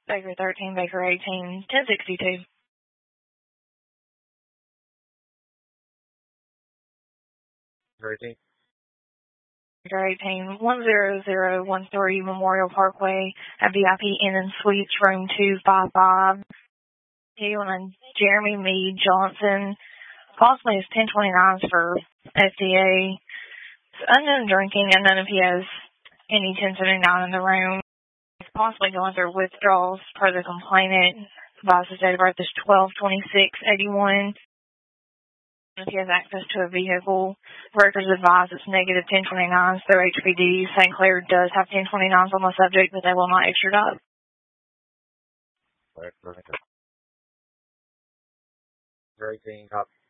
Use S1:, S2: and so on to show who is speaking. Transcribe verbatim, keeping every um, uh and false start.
S1: Baker thirteen, Baker eighteen, ten sixty-two.
S2: eighteen.
S1: Baker eighteen, one zero zero one three Memorial Parkway at V I P Inn and Suites, room two five five. He and Jeremy Mead Johnson, possibly his ten twenty-nines for S D A. It's unknown drinking, and none of he has any ten seventy-nine in the room. He's possibly going through withdrawals per the complainant. Advised his date of birth is twelve twenty-six eighty-one. If he has access to a vehicle, records advise it's negative ten twenty-nines through H P D. Saint Clair does have ten twenty-nines on the subject, but they will not extradite.
S2: eighteen, copy.